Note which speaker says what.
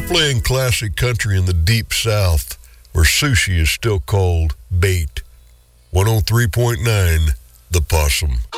Speaker 1: playing classic country in the deep South, where sushi is still called bait. 103.9 The Possum.